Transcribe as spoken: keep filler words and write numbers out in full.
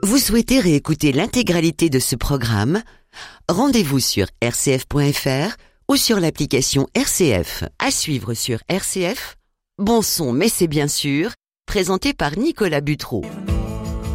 Vous souhaitez réécouter l'intégralité de ce programme? Rendez-vous sur r c f point f r ou sur l'application R C F. À suivre sur R C F, Bon son mais c'est bien sûr, présenté par Nicolas Butreau.